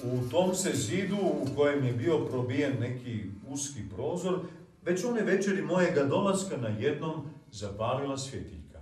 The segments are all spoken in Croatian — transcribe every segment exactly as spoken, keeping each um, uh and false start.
U tom se zidu u kojem je bio probijen neki uski prozor, već one večeri mojega dolaska na jednom zapalila svjetiljka.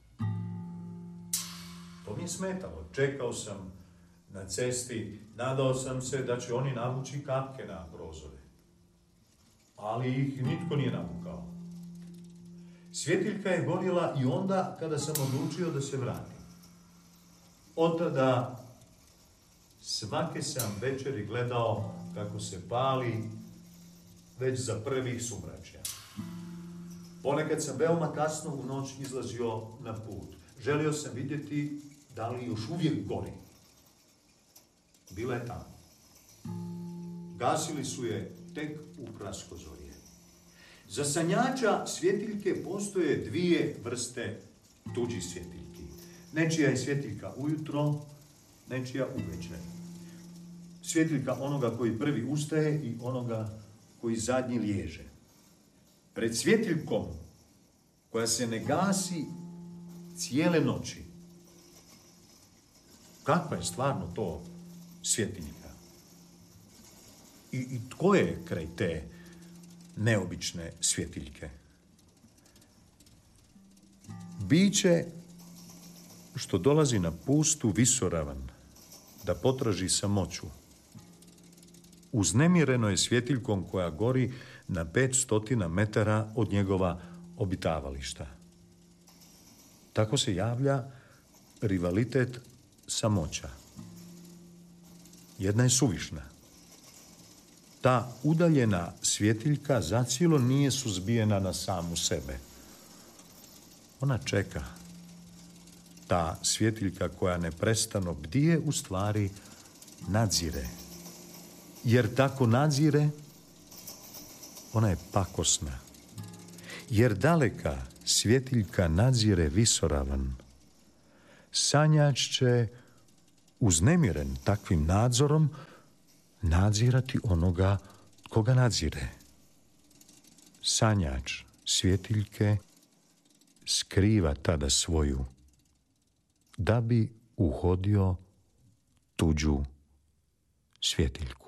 To mi je smetalo. Čekao sam na cesti, nadao sam se da će oni navući kapke na prozore. Ali ih nitko nije navukao. Svjetiljka je gorjela i onda kada sam odlučio da se vratim. Od tada svake sam večeri gledao kako se pali već za prvih sumračja. Ponekad sam veoma kasno u noć izlazio na put. Želio sam vidjeti da li još uvijek gori. Bila je tamo. Gasili su je tek u praskozorje. Za sanjača svjetiljke postoje dvije vrste tuđih svjetiljki. Nečija je svjetiljka ujutro, nečija uvečer. Svjetiljka onoga koji prvi ustaje i onoga koji zadnji liježe. Pred svjetiljkom koja se ne gasi cijele noći. Kakva je stvarno to svjetiljka? I, i tko je kraj te neobične svjetiljke? Biće što dolazi na pustu visoravan da potraži samoću. Uznemireno je svjetiljkom koja gori na pet stotina metara od njegova obitavališta. Tako se javlja rivalitet samoća. Jedna je suvišna. Ta udaljena svjetiljka zacijelo nije suzbijena na samu sebe. Ona čeka. Ta svjetiljka koja neprestano bdije u stvari nadzire. Jer tako nadzire, ona je pakosna. Jer daleka svjetiljka nadzire visoravan. Sanjač će, uznemiren takvim nadzorom, nadzirati onoga koga nadzire. Sanjač svjetiljke skriva tada svoju, da bi uhodio tuđu svjetiljku.